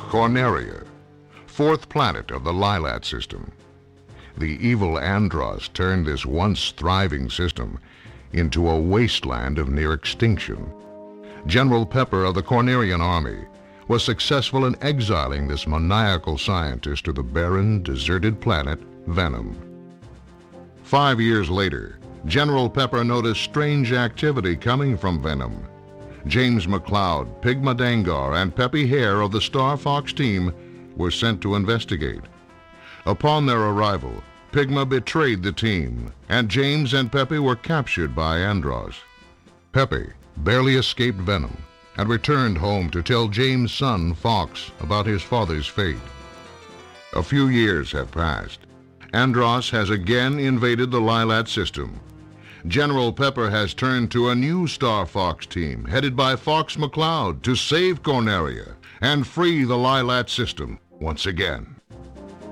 Corneria, fourth planet of the Lylat system. The evil Andross turned this once thriving system into a wasteland of near extinction. General Pepper of the Cornerian army was successful in exiling this maniacal scientist to the barren, deserted planet Venom. 5 years later, General Pepper noticed strange activity coming from Venom. James McCloud, Pigma Dengar, and Peppy Hare of the Star Fox team were sent to investigate. Upon their arrival, Pigma betrayed the team, and James and Peppy were captured by Andross. Peppy barely escaped Venom and returned home to tell James' son, Fox, about his father's fate. A few years have passed. Andross has again invaded the Lylat system. General Pepper has turned to a new Star Fox team, headed by Fox McCloud, to save Corneria and free the Lylat system once again.